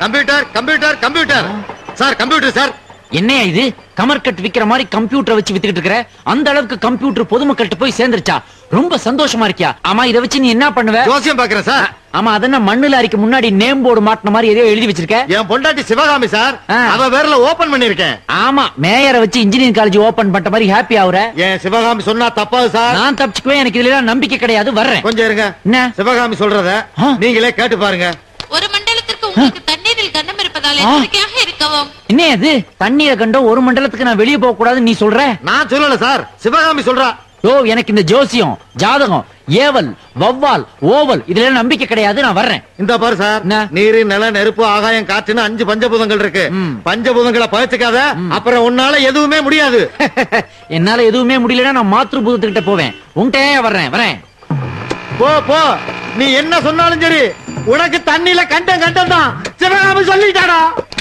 Computer computer computer sir, computer sir. என்னையா இது கமர்கட் விக்கிற மாதிரி கம்ப்யூட்டரை வச்சு வித்துக்கிட்டு இருக்கிற? அந்த அளவுக்கு கம்ப்யூட்டர் பொதுமக்கள்கிட்ட போய் சேர்ந்துருச்சா? ரொம்ப சந்தோஷமா இருக்கியா? ஆமா, இத வச்சு நீ என்ன பண்ணுவ? ஜோசியம் பாக்குறேன் சார். ஆமா, அதென்ன மண்ணுல அரிக்கு முன்னாடி நேம் போர்டு மாட்டின மாதிரி எதையோ எழுதி வச்சிருக்க. என் பொண்டாட்டி சிவகாமி சார், அவ பேர்ல ஓபன் பண்ணிருக்கேன். ஆமா, மேயரை வச்சு இன்ஜினியரிங் காலேஜ் ஓபன் பண்ண மாதிரி ஹாப்பி ஆகுற. என் சிவகாமி சொன்னா தப்பாது சார். நான் தப்பிச்சுக்குவேன், எனக்கு இதுல நம்பிக்கை கிடையாது. வர்றேன். கொஞ்சம் இருங்க. என்ன சிவகாமி சொல்றத நீங்களே கேட்டு பாருங்க. ஒரு மண்டலத்திற்கு உங்களுக்கு தண்ணீரில் கண்டம் இருப்பதால் எச்சரிக்கையாக இருக்கவும். என்ன இது தண்ணீரை கண்டோம் ஒரு மண்டலத்துக்கு நான் வெளியே போக கூடாதுன்னு நீ சொல்ற? நான் சொல்லல சார், சிவகாமி சொல்றா. ஓ, எனக்கு இந்த ஜோசியம் ஜாதகம் ஏவல் வவ்வால் ஓவல் இதுல நம்பிக்கை கிடையாது. நான் வர்றேன். இந்த பாரு சார், என்ன? நீரு நில நெருப்பு ஆகாயம் காற்றுன்னு 5 பஞ்சபூதங்கள் இருக்கு. பஞ்சபூதங்களை பழச்சுக்காத, அப்புறம் உன்னால எதுவுமே முடியாது. என்னால எதுவுமே முடியலன்னா நான் மாத்ரு பூதத்துக்கிட்ட போவேன். உன்கிட்ட வர்றேன். வரேன். போ போ, நீ என்ன சொன்னாலும் சரி, உனக்கு தண்ணியில கண்டம் தான். சிவகாமி சொல்லிட்டாடா.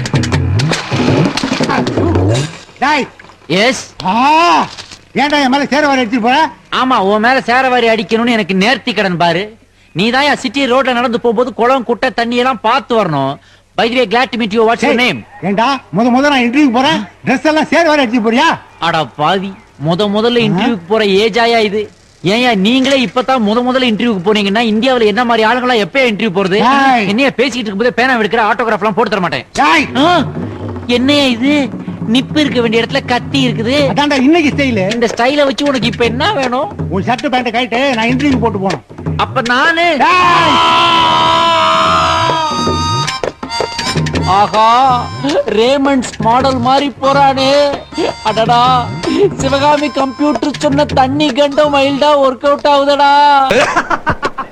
எஸ். ஏன்டா என் மேல சேரவாரி அடிச்சுட்டு போற? ஆமா, உன் மேல சேரவாரி அடிக்கணும்னு எனக்கு நேர்த்தி கடன் பாரு. நீ தான் சிட்டி ரோட்ல நடந்து போகும்போது குளம் குட்டை தண்ணி எல்லாம் பார்த்து வரணும். By the way, glad to meet you. What's your name? ஏன்டா முத நான் இன்டர்வியூ போறேன், Dress எல்லாம் சேரவாரி அடிச்சு போறியா? அட பாவி, முதல்ல இன்டர்வியூக்கு போற ஏஜாயா இது? ஏயா நீங்களே இப்பதான் முதல்ல இன்டர்வியூக்கு போனீங்கன்னா இந்தியாவுல என்ன மாதிரி ஆளுங்களா எப்ப இன்டர்வியூ போறது? என்னைய பேசிக்கிட்டு இருக்கும்போது பேனா எடுக்கிற ஆட்டோகிராஃப் எல்லாம் போட்டு தர மாட்டேன். என்னையா இது? நிப்பு இருக்க வேண்டிய இடத்துல கத்தி இருக்குது. அதான்டா இன்னைக்கு ஸ்டைல். இந்த ஸ்டைல வச்சு உனக்கு இப்ப என்ன வேணும்? உன் ஷர்ட் பேண்ட் கைட்டு நான் இன்டர்வியூ போட்டு போனோம். அப்ப நானு ஆஹா, ரேமண்ட்ஸ் மாடல் மாதிரி போறானே. அடடா, சிவகாமி கம்ப்யூட்டர் சொன்ன தண்ணி கண்டம் மைல்டா ஒர்க் அவுட் ஆகுதடா.